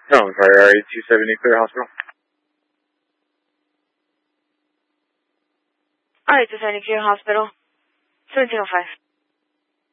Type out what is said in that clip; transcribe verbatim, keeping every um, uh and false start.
No, I'm sorry, R A two seventy Clear Hospital. Alright, two seventy Clear Hospital. seventeen oh five.